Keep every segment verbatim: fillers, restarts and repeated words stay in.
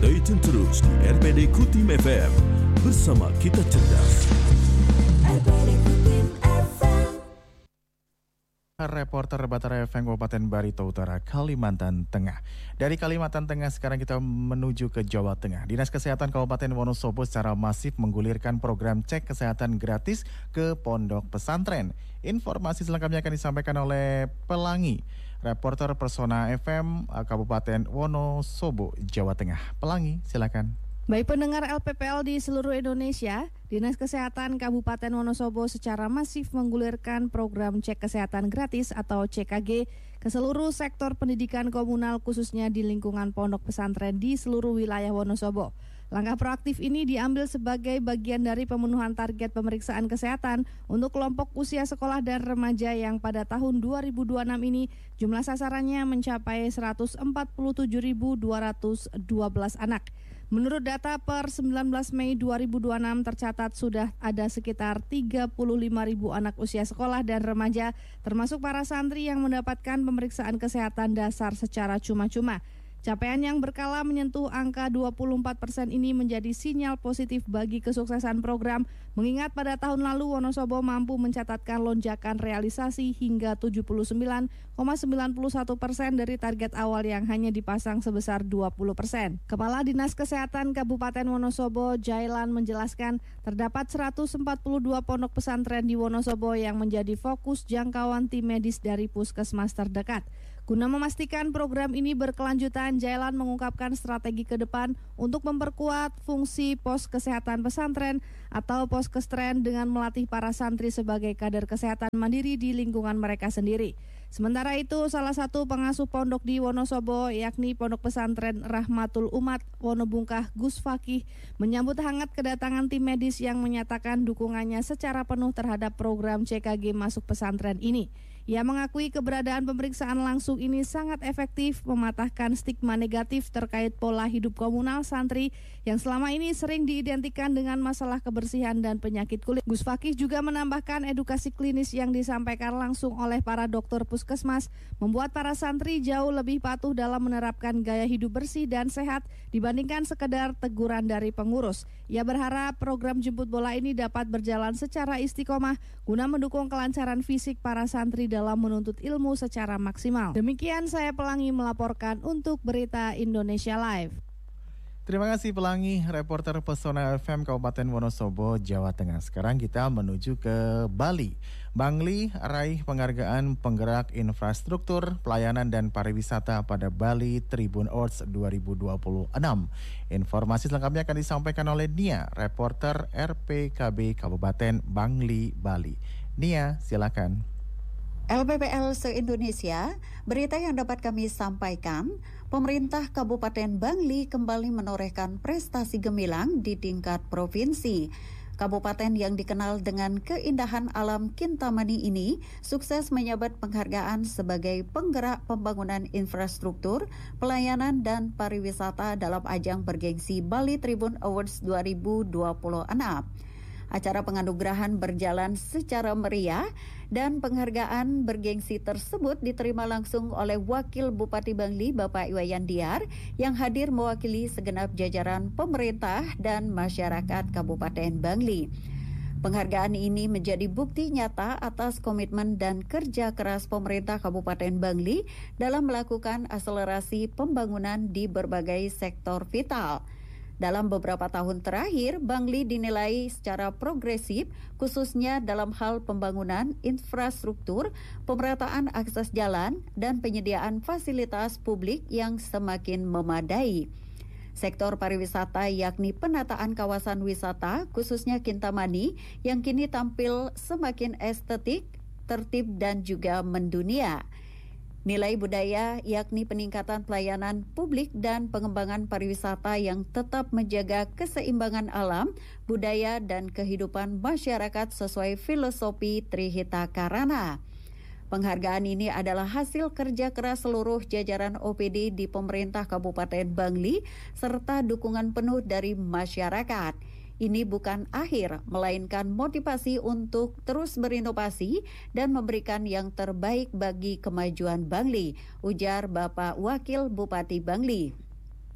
Stay tune terus di R P D Kutim F M. Bersama kita cerdas. R P D Kutim F M. Reporter Batara F M Kabupaten Barito Utara, Kalimantan Tengah. Dari Kalimantan Tengah sekarang kita menuju ke Jawa Tengah. Dinas Kesehatan Kabupaten Wonosobo secara masif menggulirkan program cek kesehatan gratis ke pondok pesantren. Informasi selengkapnya akan disampaikan oleh Pelangi, reporter Persona F M Kabupaten Wonosobo, Jawa Tengah. Pelangi, silakan. Baik pendengar L P P L di seluruh Indonesia, Dinas Kesehatan Kabupaten Wonosobo secara masif menggulirkan program cek kesehatan gratis atau C K G ke seluruh sektor pendidikan komunal khususnya di lingkungan pondok pesantren di seluruh wilayah Wonosobo. Langkah proaktif ini diambil sebagai bagian dari pemenuhan target pemeriksaan kesehatan untuk kelompok usia sekolah dan remaja yang pada tahun dua ribu dua puluh enam ini jumlah sasarannya mencapai seratus empat puluh tujuh ribu dua ratus dua belas anak. Menurut data per sembilan belas Mei dua ribu dua puluh enam tercatat sudah ada sekitar tiga puluh lima ribu anak usia sekolah dan remaja termasuk para santri yang mendapatkan pemeriksaan kesehatan dasar secara cuma-cuma. Capaian yang berkala menyentuh angka dua puluh empat persen ini menjadi sinyal positif bagi kesuksesan program, mengingat pada tahun lalu Wonosobo mampu mencatatkan lonjakan realisasi hingga tujuh puluh sembilan koma sembilan satu persen dari target awal yang hanya dipasang sebesar dua puluh persen. Kepala Dinas Kesehatan Kabupaten Wonosobo, Jailan, menjelaskan terdapat seratus empat puluh dua pondok pesantren di Wonosobo yang menjadi fokus jangkauan tim medis dari puskesmas terdekat. Guna memastikan program ini berkelanjutan, Jailan mengungkapkan strategi ke depan untuk memperkuat fungsi pos kesehatan pesantren atau poskestren dengan melatih para santri sebagai kader kesehatan mandiri di lingkungan mereka sendiri. Sementara itu, salah satu pengasuh pondok di Wonosobo, yakni Pondok Pesantren Rahmatul Umat Wonobungkah, Gus Fakih, menyambut hangat kedatangan tim medis yang menyatakan dukungannya secara penuh terhadap program C K G masuk pesantren ini. Ia mengakui keberadaan pemeriksaan langsung ini sangat efektif mematahkan stigma negatif terkait pola hidup komunal santri yang selama ini sering diidentikan dengan masalah kebersihan dan penyakit kulit. Gus Fakih juga menambahkan edukasi klinis yang disampaikan langsung oleh para dokter puskesmas membuat para santri jauh lebih patuh dalam menerapkan gaya hidup bersih dan sehat dibandingkan sekedar teguran dari pengurus. Ia berharap program jemput bola ini dapat berjalan secara istiqomah guna mendukung kelancaran fisik para santri dalam menuntut ilmu secara maksimal. Demikian saya Pelangi melaporkan untuk Berita Indonesia Live. Terima kasih Pelangi, reporter Pesona F M Kabupaten Wonosobo, Jawa Tengah. Sekarang kita menuju ke Bali. Bangli raih penghargaan penggerak infrastruktur, pelayanan dan pariwisata pada Bali Tribun Awards dua ribu dua puluh enam. Informasi selengkapnya akan disampaikan oleh Nia, reporter R P K B Kabupaten Bangli, Bali. Nia, silakan. L P P L se-Indonesia, berita yang dapat kami sampaikan, pemerintah Kabupaten Bangli kembali menorehkan prestasi gemilang di tingkat provinsi. Kabupaten yang dikenal dengan keindahan alam Kintamani ini sukses menyabet penghargaan sebagai penggerak pembangunan infrastruktur, pelayanan dan pariwisata dalam ajang bergengsi Bali Tribun Awards dua ribu dua puluh enam. Acara penganugerahan berjalan secara meriah dan penghargaan bergengsi tersebut diterima langsung oleh Wakil Bupati Bangli Bapak Iwayan Diar yang hadir mewakili segenap jajaran pemerintah dan masyarakat Kabupaten Bangli. Penghargaan ini menjadi bukti nyata atas komitmen dan kerja keras pemerintah Kabupaten Bangli dalam melakukan akselerasi pembangunan di berbagai sektor vital. Dalam beberapa tahun terakhir, Bangli dinilai secara progresif, khususnya dalam hal pembangunan infrastruktur, pemerataan akses jalan, dan penyediaan fasilitas publik yang semakin memadai. Sektor pariwisata yakni penataan kawasan wisata, khususnya Kintamani, yang kini tampil semakin estetik, tertib, dan juga mendunia. Nilai budaya yakni peningkatan pelayanan publik dan pengembangan pariwisata yang tetap menjaga keseimbangan alam, budaya dan kehidupan masyarakat sesuai filosofi Trihita Karana. Penghargaan ini adalah hasil kerja keras seluruh jajaran O P D di pemerintah Kabupaten Bangli serta dukungan penuh dari masyarakat. Ini bukan akhir, melainkan motivasi untuk terus berinovasi dan memberikan yang terbaik bagi kemajuan Bangli, ujar Bapak Wakil Bupati Bangli.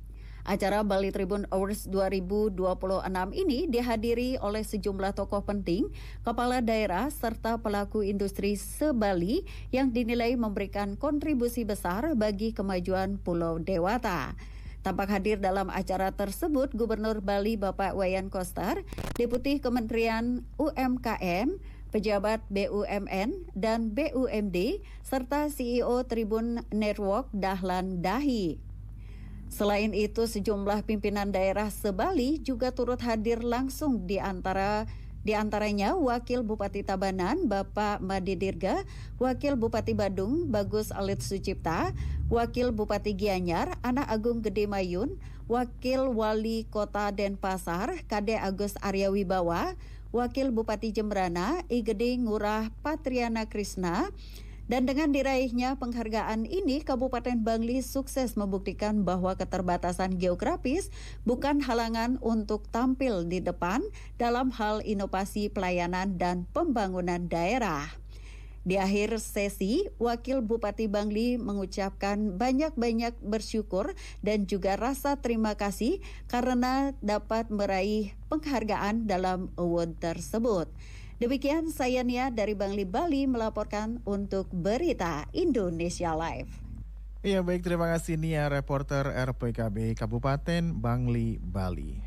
Acara Bali Tribune Awards dua ribu dua puluh enam ini dihadiri oleh sejumlah tokoh penting, kepala daerah, serta pelaku industri se-Bali yang dinilai memberikan kontribusi besar bagi kemajuan Pulau Dewata. Tampak hadir dalam acara tersebut Gubernur Bali Bapak Wayan Koster, Deputi Kementerian U M K M, pejabat B U M N dan B U M D, serta C E O Tribun Network Dahlan Dahi. Selain itu, sejumlah pimpinan daerah se-Bali juga turut hadir langsung di antara Di antaranya Wakil Bupati Tabanan, Bapak Madi Dirga, Wakil Bupati Badung, Bagus Alit Sucipta, Wakil Bupati Gianyar, Anak Agung Gede Mayun, Wakil Wali Kota Denpasar, Kade Agus Arya Wibawa, Wakil Bupati Jembrana, I Gede Ngurah Patriana Krisna. Dan dengan diraihnya penghargaan ini, Kabupaten Bangli sukses membuktikan bahwa keterbatasan geografis bukan halangan untuk tampil di depan dalam hal inovasi pelayanan dan pembangunan daerah. Di akhir sesi, Wakil Bupati Bangli mengucapkan banyak-banyak bersyukur dan juga rasa terima kasih karena dapat meraih penghargaan dalam award tersebut. Demikian saya Nia dari Bangli Bali melaporkan untuk Berita Indonesia Live. Iya baik, terima kasih Nia, reporter R P K B Kabupaten Bangli, Bali.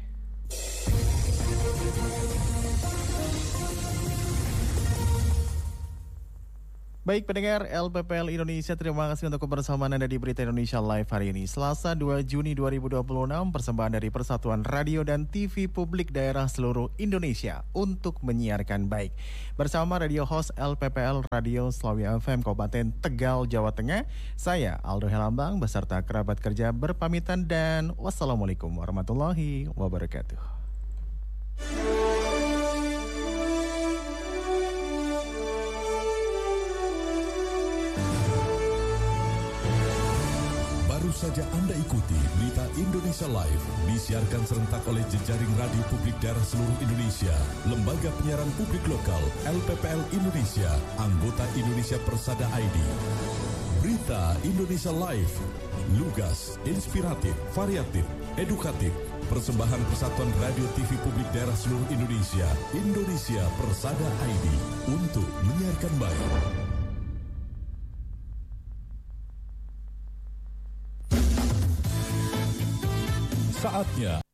Baik pendengar L P P L Indonesia, terima kasih untuk kebersamaan Anda di Berita Indonesia Live hari ini. Selasa dua Juni dua ribu dua puluh enam, persembahan dari Persatuan Radio dan T V Publik Daerah seluruh Indonesia untuk menyiarkan baik. Bersama radio host L P P L Radio Slawi F M Kabupaten Tegal, Jawa Tengah, saya Aldo Helambang beserta kerabat kerja berpamitan dan wassalamualaikum warahmatullahi wabarakatuh. Baru saja Anda ikuti Berita Indonesia Live, disiarkan serentak oleh jejaring radio publik daerah seluruh Indonesia, Lembaga Penyiaran Publik Lokal, L P P L Indonesia, anggota Indonesia Persada I D. Berita Indonesia Live, lugas, inspiratif, variatif, edukatif, persembahan Persatuan Radio T V Publik Daerah seluruh Indonesia, Indonesia Persada I D, untuk menyiarkan baik. Saatnya